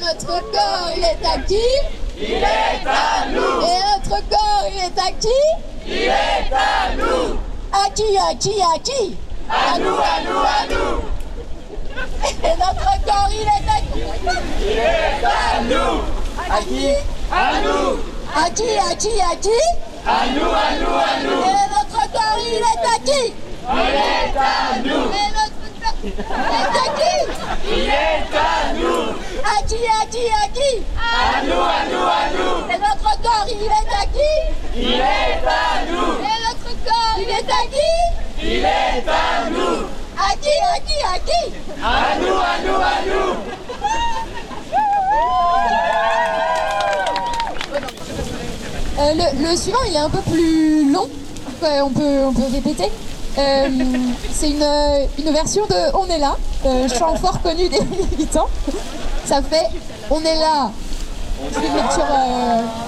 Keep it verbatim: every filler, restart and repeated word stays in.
notre corps, il est à qui? Il est à nous. Et notre corps, il est à qui? Il est à nous. À qui, à qui, à qui? À nous, à nous, à nous. Et notre corps, il est à qui? Il est à nous. À qui? À nous. À qui, à qui, à qui? À nous, à nous, à nous. Et notre corps, il est à qui? Il est à nous. Et notre corps, il est à qui? Il est à nous. À qui, à qui, à qui? À nous, à nous, à nous. Et notre corps, il est à qui? Il est à nous. Et notre corps, il est à qui? Il est à nous. À qui, à qui, à qui? À nous, à nous, à nous. Euh, le, le suivant, il est un peu plus long. Euh, on peut, on peut répéter. Euh, c'est une, une version de On est là, euh, chant fort connu des militants. Ça fait On est là. Je vais mettre sur. Euh,